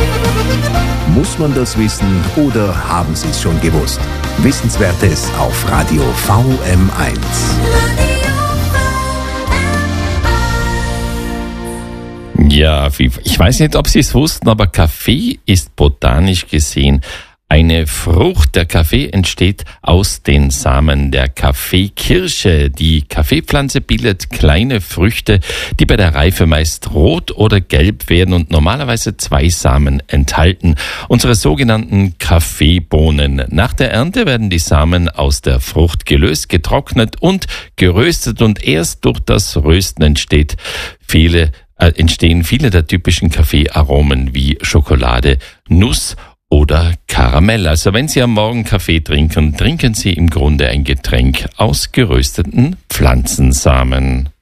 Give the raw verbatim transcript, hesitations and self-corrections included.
Muss man das wissen oder haben Sie es schon gewusst? Wissenswertes auf Radio V M eins. Ja, ich weiß nicht, ob Sie es wussten, aber Kaffee ist botanisch gesehen eine Frucht. Der Kaffee entsteht aus den Samen der Kaffeekirsche. Die Kaffeepflanze bildet kleine Früchte, die bei der Reife meist rot oder gelb werden und normalerweise zwei Samen enthalten. Unsere sogenannten Kaffeebohnen. Nach der Ernte werden die Samen aus der Frucht gelöst, getrocknet und geröstet und erst durch das Rösten entsteht viele, äh, entstehen viele der typischen Kaffeearomen wie Schokolade, Nuss oder Karamell. Also wenn Sie am Morgen Kaffee trinken, trinken Sie im Grunde ein Getränk aus gerösteten Pflanzensamen.